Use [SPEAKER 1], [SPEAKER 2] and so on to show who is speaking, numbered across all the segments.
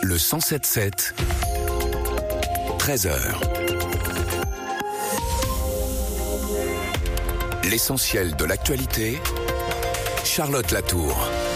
[SPEAKER 1] Le 107.7, 13h. L'essentiel de l'actualité, Charlotte Latour.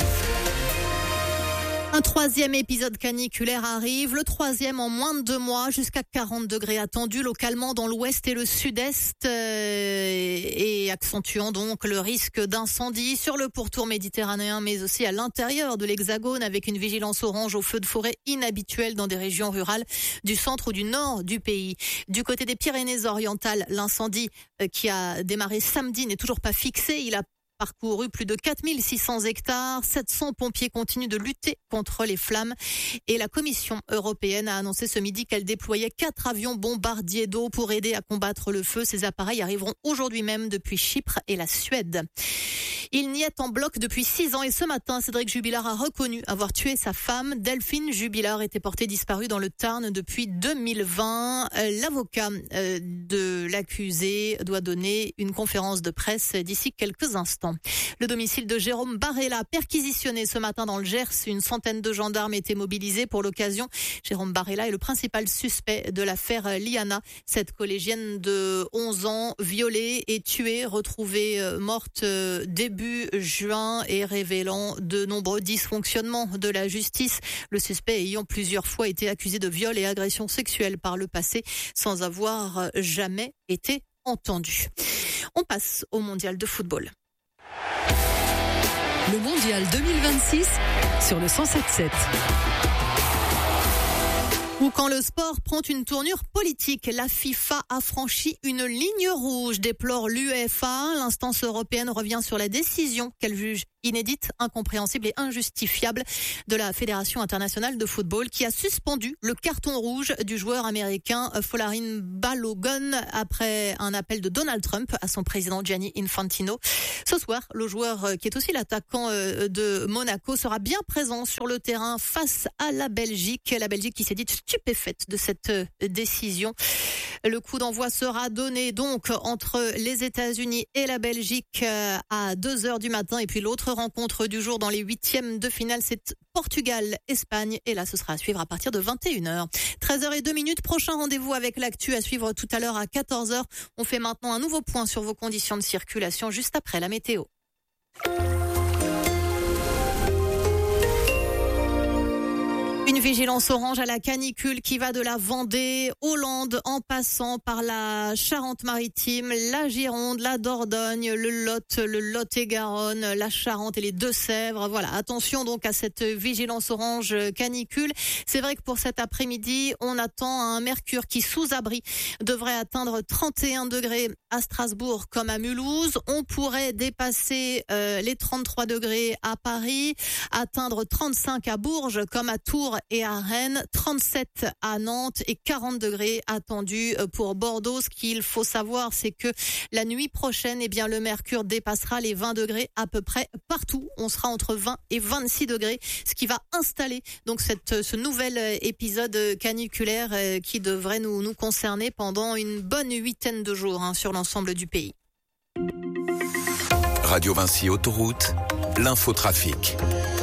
[SPEAKER 2] Un troisième épisode caniculaire arrive, le troisième en moins de 2 mois, jusqu'à 40 degrés attendus localement dans l'ouest et le sud-est et accentuant donc le risque d'incendie sur le pourtour méditerranéen mais aussi à l'intérieur de l'Hexagone avec une vigilance orange aux feux de forêt inhabituelle dans des régions rurales du centre ou du nord du pays. Du côté des Pyrénées-Orientales, l'incendie qui a démarré samedi n'est toujours pas fixé, il a parcouru plus de 4600 hectares. 700 pompiers continuent de lutter contre les flammes. Et la Commission européenne a annoncé ce midi qu'elle déployait 4 avions bombardiers d'eau pour aider à combattre le feu. Ces appareils arriveront aujourd'hui même depuis Chypre et la Suède. Il n'y est en bloc depuis 6 ans et ce matin, Cédric Jubilard a reconnu avoir tué sa femme. Delphine Jubilard était portée disparue dans le Tarn depuis 2020. L'avocat de l'accusé doit donner une conférence de presse d'ici quelques instants. Le domicile de Jérôme Barella, perquisitionné ce matin dans le Gers. Une centaine de gendarmes étaient mobilisés pour l'occasion. Jérôme Barella est le principal suspect de l'affaire Liana. Cette collégienne de 11 ans, violée et tuée, retrouvée morte début juin et révélant de nombreux dysfonctionnements de la justice. Le suspect ayant plusieurs fois été accusé de viol et agression sexuelle par le passé sans avoir jamais été entendu. On passe au mondial de football.
[SPEAKER 3] Le mondial 2026 sur le 107.7.
[SPEAKER 2] Ou quand le sport prend une tournure politique, la FIFA a franchi une ligne rouge, déplore l'UEFA. L'instance européenne revient sur la décision qu'elle juge inédite, incompréhensible et injustifiable de la Fédération internationale de football qui a suspendu le carton rouge du joueur américain Folarin Balogun après un appel de Donald Trump à son président Gianni Infantino. Ce soir, le joueur qui est aussi l'attaquant de Monaco sera bien présent sur le terrain face à la Belgique. La Belgique qui s'est dite stupéfaite de cette décision. Le coup d'envoi sera donné donc entre les États-Unis et la Belgique à 2h du matin. Et puis l'autre rencontre du jour dans les 8e de finale, c'est Portugal-Espagne. Et là, ce sera à suivre à partir de 21h. 13h02. Prochain rendez-vous avec l'actu à suivre tout à l'heure à 14h. On fait maintenant un nouveau point sur vos conditions de circulation juste après la météo. Une vigilance orange à la canicule qui va de la Vendée aux Landes en passant par la Charente-Maritime, la Gironde, la Dordogne, le Lot-et-Garonne, la Charente et les Deux-Sèvres. Voilà, attention donc à cette vigilance orange canicule. C'est vrai que pour cet après-midi, on attend un mercure qui sous abri devrait atteindre 31 degrés à Strasbourg comme à Mulhouse. On pourrait dépasser les 33 degrés à Paris, atteindre 35 à Bourges comme à Tours et à Rennes, 37 à Nantes et 40 degrés attendus pour Bordeaux. Ce qu'il faut savoir, c'est que la nuit prochaine, le mercure dépassera les 20 degrés à peu près partout. On sera entre 20 et 26 degrés, ce qui va installer donc ce nouvel épisode caniculaire qui devrait nous concerner pendant une bonne 8aine de jours sur l'ensemble du pays.
[SPEAKER 1] Radio Vinci Autoroute, l'infotrafic.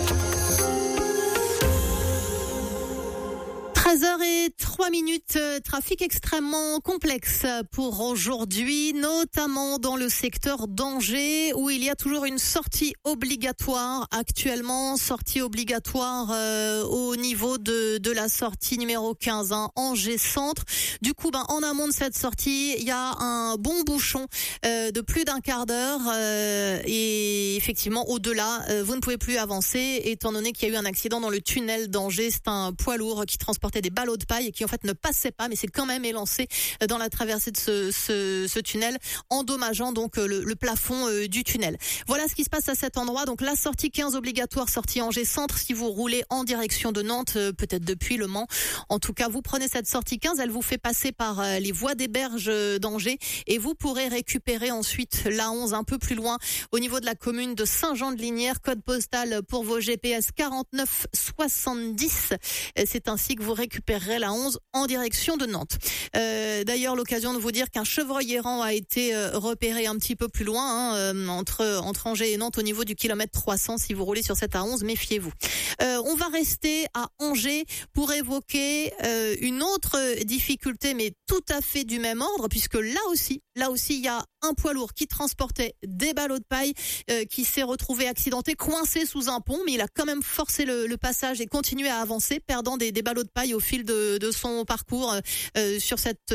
[SPEAKER 2] 13h03, trafic extrêmement complexe pour aujourd'hui, notamment dans le secteur d'Angers où il y a toujours une sortie obligatoire actuellement, sortie obligatoire au niveau de la sortie numéro 15, Angers Centre. Du coup, en amont de cette sortie, il y a un bon bouchon de plus d'un quart d'heure et effectivement au-delà, vous ne pouvez plus avancer étant donné qu'il y a eu un accident dans le tunnel d'Angers. C'est un poids lourd qui transportait des ballots de paille et qui en fait ne passait pas, mais s'est quand même élancé dans la traversée de ce tunnel, endommageant donc le plafond du tunnel. Voilà ce qui se passe à cet endroit. Donc la sortie 15 obligatoire, sortie Angers Centre. Si vous roulez en direction de Nantes, peut-être depuis Le Mans, en tout cas vous prenez cette sortie 15, elle vous fait passer par les voies des berges d'Angers et vous pourrez récupérer ensuite la 11 un peu plus loin au niveau de la commune de Saint-Jean-de-Lignières. Code postal pour vos GPS 4970. C'est ainsi que vous récupérerez la 11 en direction de Nantes. D'ailleurs, l'occasion de vous dire qu'un chevreuil errant a été repéré un petit peu plus loin, entre Angers et Nantes au niveau du kilomètre 300. Si vous roulez sur cette A11, méfiez-vous. On va rester à Angers pour évoquer une autre difficulté, mais tout à fait du même ordre, puisque là aussi, il y a un poids lourd qui transportait des ballots de paille qui s'est retrouvé accidenté, coincé sous un pont, mais il a quand même forcé le passage et continué à avancer, perdant des ballots de paille au fil de son parcours sur cette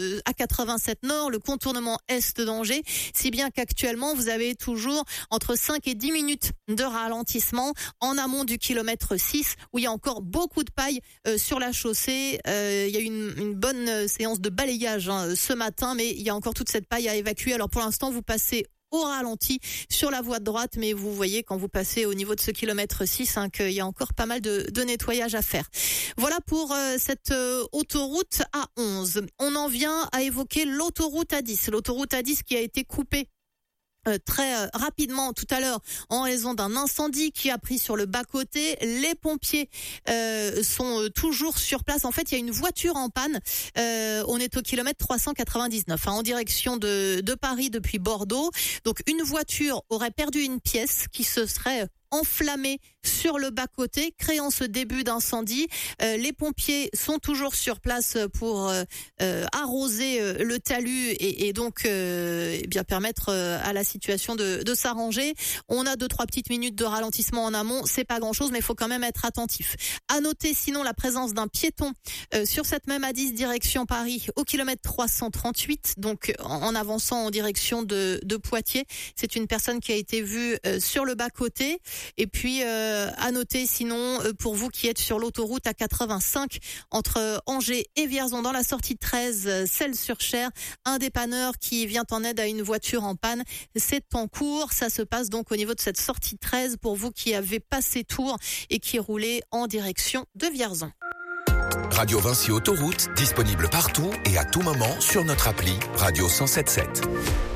[SPEAKER 2] A87 Nord, le contournement est d'Angers, si bien qu'actuellement vous avez toujours entre 5 et 10 minutes de ralentissement en amont du kilomètre 6, où il y a encore beaucoup de paille sur la chaussée. Il y a eu une bonne séance de balayage ce matin, mais il y a encore toute cette paille à évacuer. Alors pour l'instant, vous passez au ralenti sur la voie de droite, mais vous voyez quand vous passez au niveau de ce kilomètre 6 qu'il y a encore pas mal de nettoyage à faire. Voilà pour cette autoroute A11. On en vient à évoquer l'autoroute A10. L'autoroute A10 qui a été coupée très rapidement tout à l'heure en raison d'un incendie qui a pris sur le bas-côté. Les pompiers sont toujours sur place. En fait, il y a une voiture en panne. On est au kilomètre 399 en direction de Paris depuis Bordeaux. Donc une voiture aurait perdu une pièce qui se serait enflammée sur le bas-côté, créant ce début d'incendie. Les pompiers sont toujours sur place pour arroser le talus et donc bien permettre à la situation de s'arranger. On a 2-3 petites minutes de ralentissement en amont, c'est pas grand-chose, mais il faut quand même être attentif. À noter sinon la présence d'un piéton sur cette même A10 direction Paris au kilomètre 338, donc en avançant en direction de Poitiers. C'est une personne qui a été vue sur le bas-côté. Et puis à noter sinon pour vous qui êtes sur l'autoroute A85 entre Angers et Vierzon dans la sortie 13 Celles-sur-Cher, un dépanneur qui vient en aide à une voiture en panne. C'est en cours, ça se passe donc au niveau de cette sortie 13 pour vous qui avez passé Tours et qui roulez en direction de Vierzon.
[SPEAKER 1] Radio Vinci Autoroute, disponible partout et à tout moment sur notre appli Radio 107.7.